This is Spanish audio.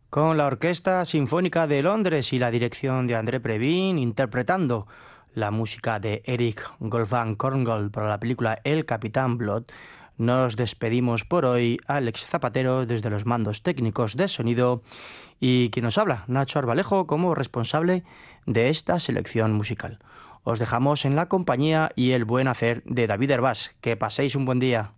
Con la Orquesta Sinfónica de Londres y la dirección de André Previn interpretando la música de Eric Goldman Korngold para la película El Capitán Blood, nos despedimos por hoy. Alex Zapatero desde los mandos técnicos de sonido y quien nos habla, Nacho Arbalejo, como responsable de esta selección musical. Os dejamos en la compañía y el buen hacer de David Hervás. Que paséis un buen día.